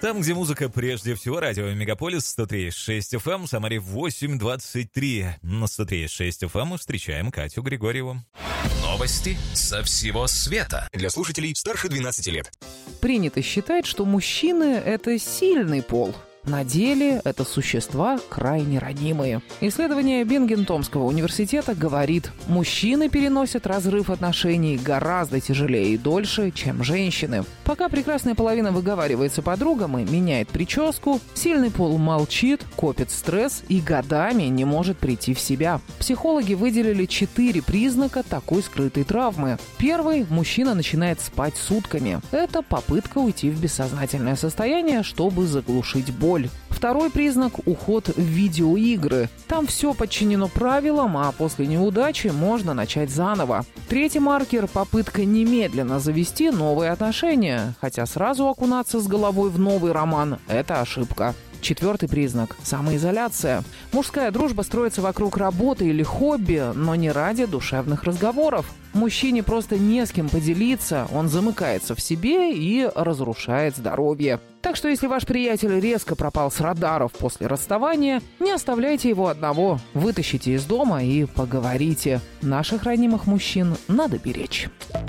Там, где музыка прежде всего, радио Мегаполис 103.6 FM, Самаре 8.23. На 103.6 FM мы встречаем Катю Григорьеву. Новости со всего света. Для слушателей старше 12 лет. Принято считать, что мужчины – это сильный пол. На деле это существа крайне ранимые. Исследование Бингентонского университета говорит, мужчины переносят разрыв отношений гораздо тяжелее и дольше, чем женщины. Пока прекрасная половина выговаривается подругам и меняет прическу, сильный пол молчит, копит стресс и годами не может прийти в себя. Психологи выделили 4 признака такой скрытой травмы. Первый – мужчина начинает спать сутками. Это попытка уйти в бессознательное состояние, чтобы заглушить боль. Второй признак – уход в видеоигры. Там все подчинено правилам, а после неудачи можно начать заново. Третий маркер – попытка немедленно завести новые отношения, хотя сразу окунаться с головой в новый роман – это ошибка. Четвертый признак – самоизоляция. Мужская дружба строится вокруг работы или хобби, но не ради душевных разговоров. Мужчине просто не с кем поделиться, он замыкается в себе и разрушает здоровье. Так что если ваш приятель резко пропал с радаров после расставания, не оставляйте его одного. Вытащите из дома и поговорите. Наших ранимых мужчин надо беречь.